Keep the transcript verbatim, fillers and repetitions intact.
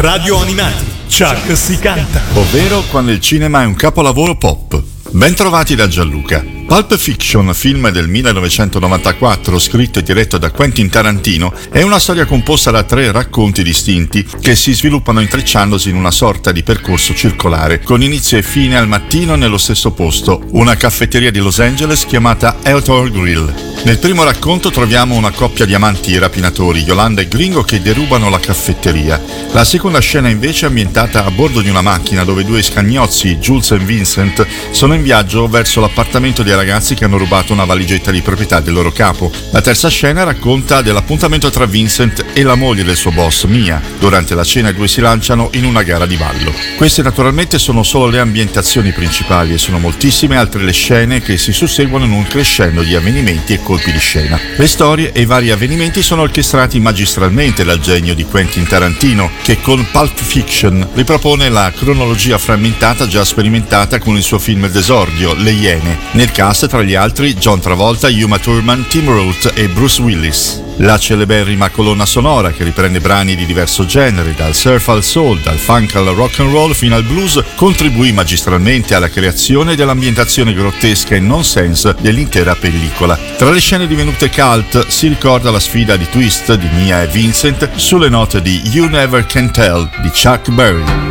Radio Animati, Chuck si canta. Ovvero quando il cinema è un capolavoro pop. Bentrovati da Gianluca. Pulp Fiction, film del millenovecentonovantaquattro, scritto e diretto da Quentin Tarantino, è una storia composta da tre racconti distinti che si sviluppano intrecciandosi in una sorta di percorso circolare, con inizio e fine al mattino nello stesso posto, una caffetteria di Los Angeles chiamata Outdoor Grill. Nel primo racconto troviamo una coppia di amanti rapinatori, Yolanda e Gringo, che derubano la caffetteria. La seconda scena invece è ambientata a bordo di una macchina dove due scagnozzi, Jules e Vincent, sono in viaggio verso l'appartamento dei ragazzi che hanno rubato una valigetta di proprietà del loro capo. La terza scena racconta dell'appuntamento tra Vincent e la moglie del suo boss, Mia. Durante la cena i due si lanciano in una gara di ballo. Queste naturalmente sono solo le ambientazioni principali e sono moltissime altre le scene che si susseguono in un crescendo di avvenimenti e colpi di scena. Le storie e i vari avvenimenti sono orchestrati magistralmente dal genio di Quentin Tarantino, che con Pulp Fiction ripropone la cronologia frammentata già sperimentata con il suo film d'esordio, Le Iene. Nel cast tra gli altri John Travolta, Uma Thurman, Tim Roth e Bruce Willis. La celeberrima colonna sonora, che riprende brani di diverso genere, dal surf al soul, dal funk al rock and roll fino al blues, contribuì magistralmente alla creazione dell'ambientazione grottesca e nonsense dell'intera pellicola. Tra le scene divenute cult si ricorda la sfida di twist di Mia e Vincent sulle note di You Never Can Tell di Chuck Berry.